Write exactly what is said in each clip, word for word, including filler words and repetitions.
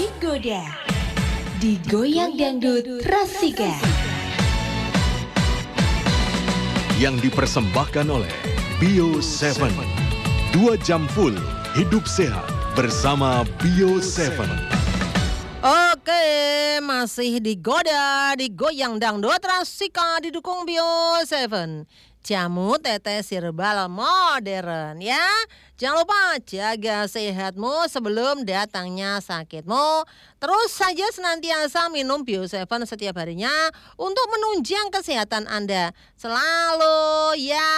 Digoda, digoyang dangdut Rasika. Yang dipersembahkan oleh Bio tujuh. Dua jam full hidup sehat bersama Bio tujuh. Oke, masih digoda, digoyang dangdut Rasika didukung Bio tujuh. Jamu tetes herbal modern ya. Jangan lupa jaga sehatmu sebelum datangnya sakitmu. Terus saja senantiasa minum Bio tujuh setiap harinya untuk menunjang kesehatan Anda. Selalu ya.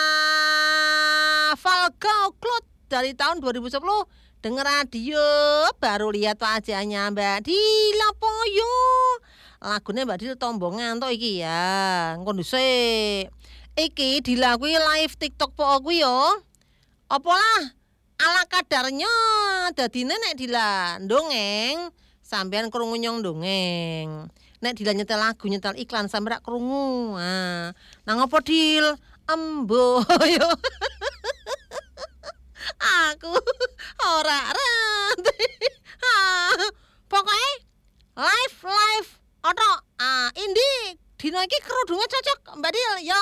Falco Cloud dari tahun dua ribu sepuluh. Dengar radio baru lihat wajahnya Mbak Dila Poyo. Lagunya Mbak Dila tombongan to iki ya. Kondisi iki dilakui live TikTok po kuwi yo. Apa lah ala kadarnya dadine nek Dila ndongeng sampean krungu nyong ndongeng. Nek Dila nyetel lagu nyetel iklan sampe rak krungu. Nah, nang apa Dil? Embo yo. Aku ora ranti. Pokoke live live oto ah indi dino iki kerudunge cocok Mbak Dil yo.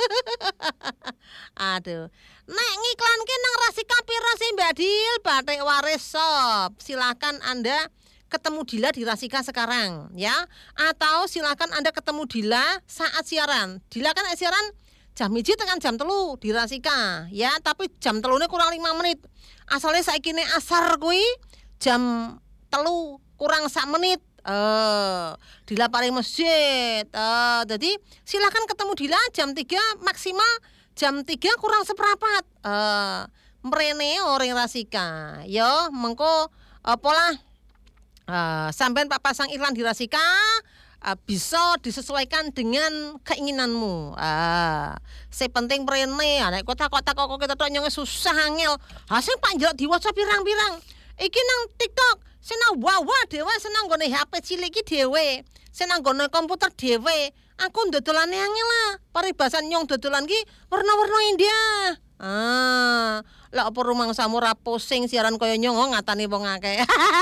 Aduh. Nek ngiklanke nang Rasika piro sih Mbak Dil? Batik Waris Shop. Silakan Anda ketemu Dila di Rasika sekarang ya. Atau silakan Anda ketemu Dila saat siaran. Dila kan siaran jam hiji tekan jam telu di Rasika ya, tapi jam telune kurang lima menit. Asalnya saiki nek asar kuwi jam telu kurang sak menit. Eh, Dila paling masjid. Eh, jadi silakan ketemu Dila jam tiga maksimal jam tiga kurang seperempat. Eh, mrene orang Rasika. Yo, mengko apalah eh, sampean Pak pasang iklan di Rasika uh, bisa disesuaikan dengan keinginanmu. Ah, sing penting mrene. Nek kota-kota kok kita tok nyong susah angel. Ha sing Pak njaluk diwaca pirang-pirang. Iki nang TikTok senang wawa dhewe senang nggone H P cilik iki dhewe, senang nggone komputer dhewe. Aku ndodolane angel lah. Paribasan nyong dodolan ki warna-warna indah. Ah, lha apa rumangsamu ra pusing siaran kaya nyong ngatani wong akeh.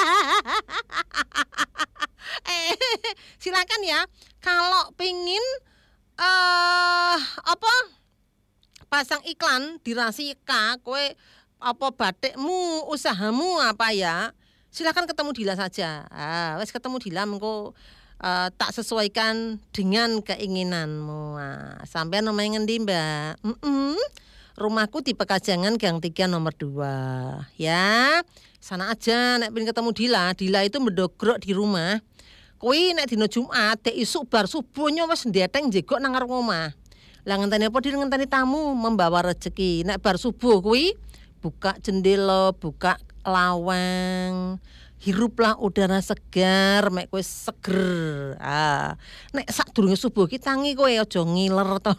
eh, silakan ya. Kalau pingin eh uh, apa pasang iklan di Rasika, kowe apa batikmu, usahamu apa ya? Silakan ketemu Dila saja. Ah, wes ketemu Dila mengko uh, tak sesuaikan dengan keinginanmu. Ah, sampean omahe ngendi, Mbak? Mm-mm. Rumahku di Pekajangan Gang tiga nomor dua. Ya. Sana aja nek pengen ketemu Dila. Dila itu mendogrok di rumah. Kuwi nek dina Jumat dek isuk bar subuhnya wis ndeteng njegok nang ngarep omah. Lah ngenteni apa Dil ngenteni tamu membawa rezeki. Nek bar subuh kuwi buka jendela, buka lawang, hiruplah udara segar, mek kowe seger. Ah, nek sadurunge subuh ki tangi kowe aja ngiler to.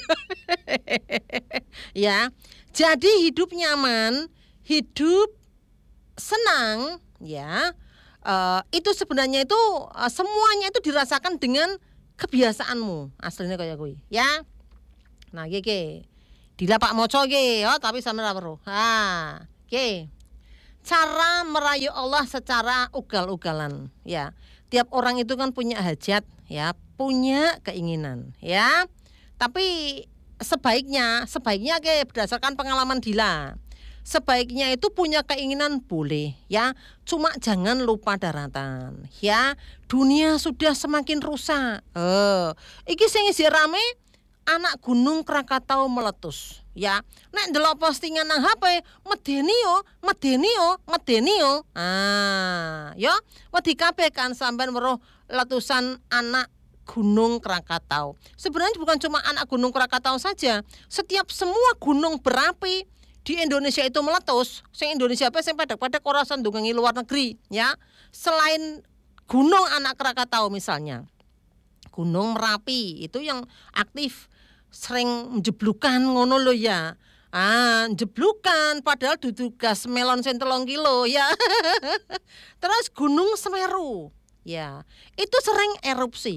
Ya. Jadi hidup nyaman, hidup senang, ya. Uh, itu sebenarnya itu uh, semuanya itu dirasakan dengan kebiasaanmu. Aslinya kayak kowe, ya. Nah, iki iki. Dila Pak Moco iki, oh tapi sampe ora weruh. Ha, iki. Cara merayu Allah secara ugal-ugalan, ya. Tiap orang itu kan punya hajat, ya, punya keinginan, ya. Tapi sebaiknya, sebaiknya ke berdasarkan pengalaman Dila. Sebaiknya itu punya keinginan boleh, ya. Cuma jangan lupa daratan, ya. Dunia sudah semakin rusak. Eh, iki sing isi rame anak gunung Krakatau meletus, ya. Nek ndelok postingan nang H P, medeni yo, medeni yo, medeni yo. Ah, yo, wedi kabeh kan sampean weruh letusan anak gunung Krakatau. Sebenarnya bukan cuma anak gunung Krakatau saja, setiap semua gunung berapi di Indonesia itu meletus. Sing Indonesia apa sing padha-padha ora sandungangi luar negeri, ya. Selain gunung anak Krakatau misalnya, Gunung Merapi itu yang aktif sering jeblukan ngono lo ya. Ah, jeblukan padahal duduk gas melon sing telung kilo ya. Terus Gunung Semeru. Ya, itu sering erupsi.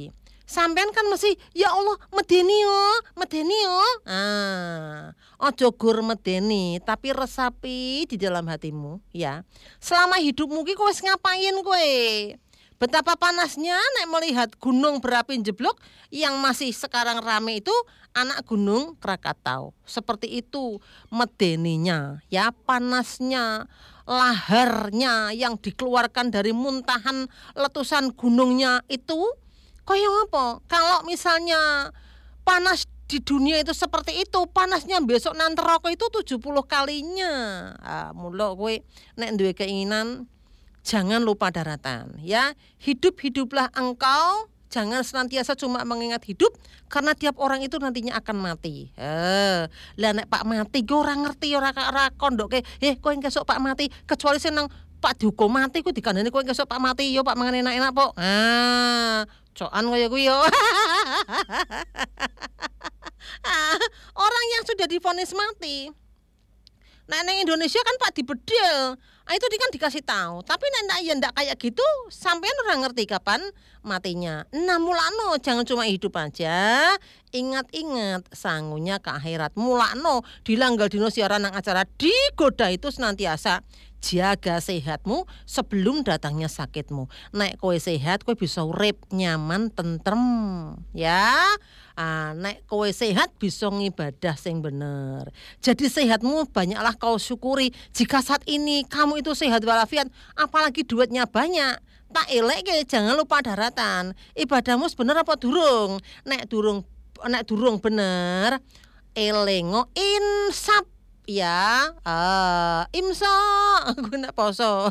sampean kan mesti ya Allah medeni yo, medeni yo. Ah, ojo gur medeni, tapi resapi di dalam hatimu ya. Selama hidupmu ki kowe wis ngapain kowe? Betapa panasnya nek melihat gunung berapi jeblok yang masih sekarang rame itu anak gunung Krakatau. Seperti itu medeninya ya, panasnya, laharnya yang dikeluarkan dari muntahan letusan gunungnya itu kaya apa? Kalau misalnya panas di dunia itu seperti itu, panasnya besok nang neraka itu tujuh puluh kalinya. Ah, mula kowe nek duwe keinginan jangan lupa daratan ya. Hidup-hiduplah engkau, jangan senantiasa cuma mengingat hidup karena tiap orang itu nantinya akan mati. Eh, lah nek Pak mati gue ora ngerti ora ora kondoke, eh kowe kesuk Pak mati kecuali seneng Pak dihukum mati ku dikandani kowe kesuk Pak mati yo Pak mangan enak-enak pok. Ah, coan kaya kuwi yo. Orang yang sudah divonis mati. Nah, neng Indonesia kan Pak dibedil. Ah, itu dia kan dikasih tahu. Tapi nek ya ndak kayak gitu, sampean ora ngerti kapan matinya. Nah, mulano jangan cuma hidup aja. Ingat-ingat sangunya ke akhirat. Mulano dilanggal dino siaran nang acara digoda itu senantiasa jaga sehatmu sebelum datangnya sakitmu. Nek kowe sehat, kowe bisa urip nyaman, tentrem, ya. Ah, nek kowe sehat bisa ngibadah sing bener. Jadi sehatmu banyaklah kau syukuri. Jika saat ini kamu itu sehat walafiat, apalagi duitnya banyak, tak elek ke, jangan lupa daratan. Ibadahmu bener apa durung? Nek durung, nek durung bener, elengo insap. Ya, uh, imsa, aku nak poso.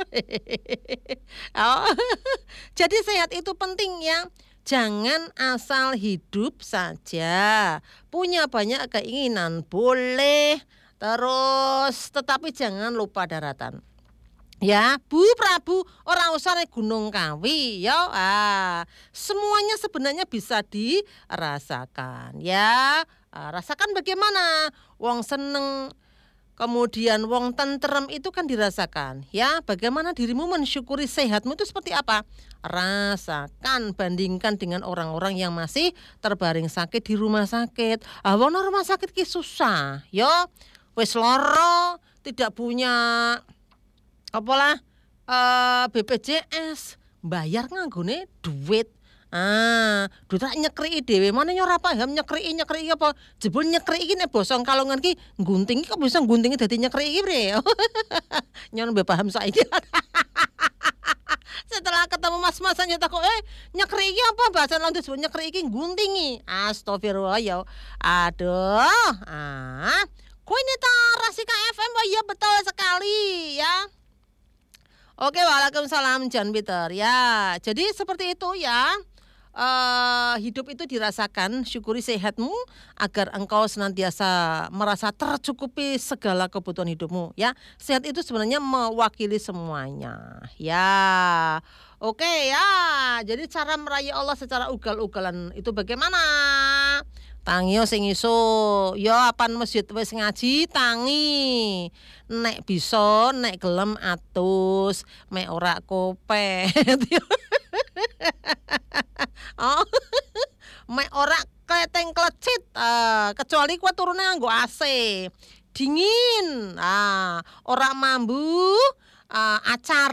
Oh, jadi sehat itu penting ya. Jangan asal hidup saja. Punya banyak keinginan boleh, terus tetapi jangan lupa daratan. Ya, Bu Prabu, orang usah naik Gunung Kawi, ya. Ah, semuanya sebenarnya bisa dirasakan, ya. Ah, rasakan bagaimana? Wong seneng, kemudian wong tentrem itu kan dirasakan, ya. Bagaimana dirimu mensyukuri sehatmu itu seperti apa? Rasakan, bandingkan dengan orang-orang yang masih terbaring sakit di rumah sakit. Ah, wong rumah sakit ki susah, ya. Wis loro, tidak punya apalah uh, B P J S, bayar nganggone duit. Ah, duit tak nyekriki dhewe. Mana yo ora paham nyekriki nyekriki apa? Jebul nyekriki nek basa Kalongan ki nggunting kok bisa ngguntingi dadi nyekriki bre. Nyon mbek paham saiki. Setelah ketemu mas-masan yo takok, "Eh, nyekriki apa bahasa Londo disebut nyekriki ngguntingi." Astagfirullah ya. Aduh. Ah, kowe ini ta Rasika F M, oh iya betul sekali ya. Oke, waalaikumsalam John Peter. Ya, jadi seperti itu ya. Uh, hidup itu dirasakan, syukuri sehatmu agar engkau senantiasa merasa tercukupi segala kebutuhan hidupmu. Ya, sehat itu sebenarnya mewakili semuanya. Ya, oke ya. Jadi cara meraih Allah secara ugal-ugalan itu bagaimana? Tangi sing iso, ya apan masjid wis ngaji tangi. Nek bisa, nek gelem atus, mek ora kopet. Oh, mek ora kleteng klecit, uh, kecuali kuwi turune nganggo A C. Dingin. Ah, ora mambu, uh, acar